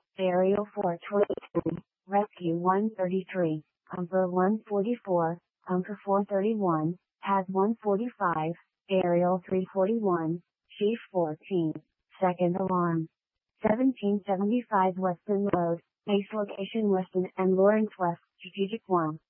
Aerial 422, Rescue 133, Umper 144, Umper 431, Pad 145, Aerial 341, Chief 14, second alarm. 1775 Weston Road, base location Weston and Lawrence West, Strategic 1.